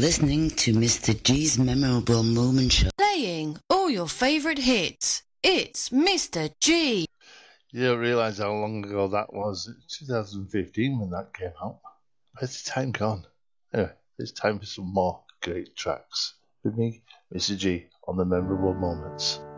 listening to Mr. G's Memorable Moment Show. Playing all your favourite hits. It's Mr. G. You don't realise how long ago that was. It's 2015 when that came out. Where's the time gone? Anyway, it's time for some more great tracks. With me, Mr. G, on the Memorable Moments.